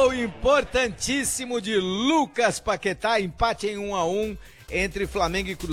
Gol importantíssimo de Lucas Paquetá, empate em 1-1 entre Flamengo e Cruzeiro.